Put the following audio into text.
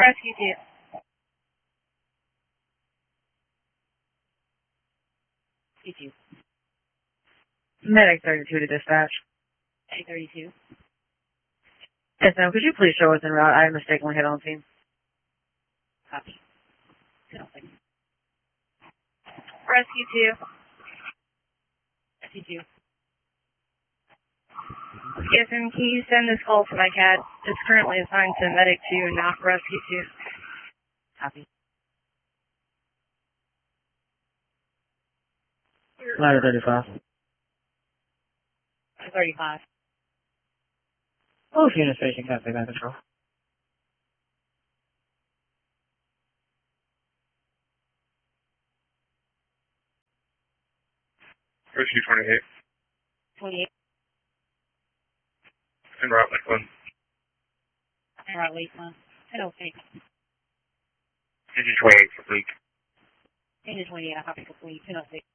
Rescue 2. Rescue 2. Medic 32 to dispatch. Medic 32. Yes, ma'am. Could you please show us en route? I mistakenly hit on scene. Copy. Rescue 2. Rescue 2. Yes, and can you send this call to my cat? It's currently assigned to Medic 2 and not Rescue 2. Copy. Ladder 35. 35. Both units facing Cafe Back Control. Rescue 28. 28. En route, Lakeland. En route, Lakeland. Hello, thanks. Engine 28 for Bleak. Engine 28, I copy for Bleak. Hello, thanks.